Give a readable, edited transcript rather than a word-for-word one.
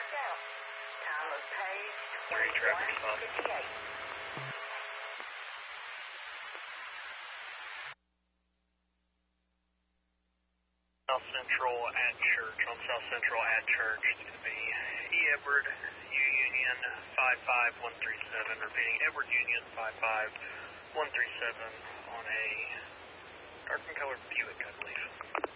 down. Time of page Train traffic stop. 21:58. South Central at Church. On South Central at Church, it's going to be E. Edward, U Union 55137. Repeating, Edward Union 55137 on a dark and colored Buick, I believe.